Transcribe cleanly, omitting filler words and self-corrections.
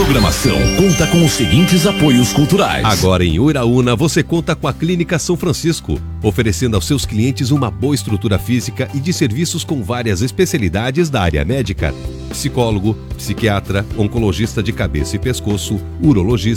programação conta com os seguintes apoios culturais. Agora em Uiraúna você conta com a Clínica São Francisco, oferecendo aos seus clientes uma boa estrutura física e de serviços com várias especialidades da área médica. Psicólogo, psiquiatra, oncologista de cabeça e pescoço, urologista,